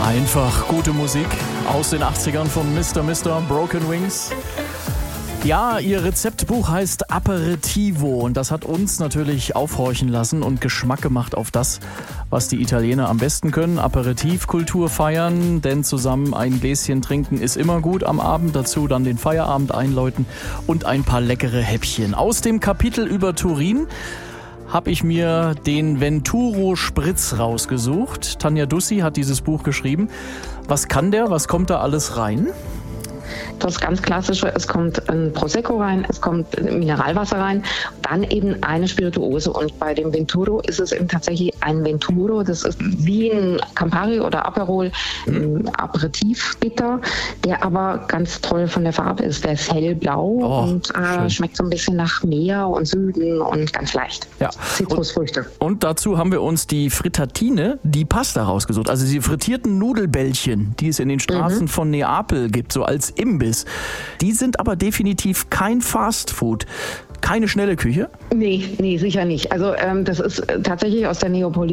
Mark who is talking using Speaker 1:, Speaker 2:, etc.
Speaker 1: Einfach gute Musik aus den 80ern von Mr. Broken Wings. Ja, ihr Rezeptbuch heißt Aperitivo und das hat uns natürlich aufhorchen lassen und Geschmack gemacht auf das, was die Italiener am besten können. Aperitivkultur feiern, denn zusammen ein Gläschen trinken ist immer gut am Abend. Dazu dann den Feierabend einläuten und ein paar leckere Häppchen. Aus dem Kapitel über Turin habe ich mir den Venturo Spritz rausgesucht. Tanja Dussi hat dieses Buch geschrieben. Was kann der? Was kommt da alles rein?
Speaker 2: Das ganz Klassische, es kommt ein Prosecco rein, es kommt Mineralwasser rein, dann eben eine Spirituose. Und bei dem Venturo ist es eben tatsächlich ein Venturo, das ist wie ein Campari oder Aperol, Aperitivbitter, der aber ganz toll von der Farbe ist. Der ist hellblau und schmeckt so ein bisschen nach Meer und Süden und ganz leicht.
Speaker 1: Ja.
Speaker 2: Zitrusfrüchte.
Speaker 1: Und dazu haben wir uns die Frittatine, die Pasta rausgesucht. Also die frittierten Nudelbällchen, die es in den Straßen von Neapel gibt, so als Imbiss. Die sind aber definitiv kein Fastfood. Keine schnelle Küche?
Speaker 2: Nee, sicher nicht. Also das ist tatsächlich aus der Neapolitaner